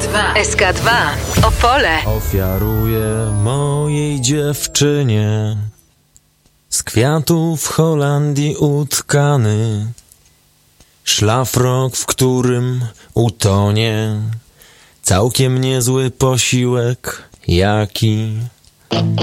SK2 Opole. Ofiaruję mojej dziewczynie z kwiatów Holandii utkany szlafrok, w którym utonie całkiem niezły posiłek, jaki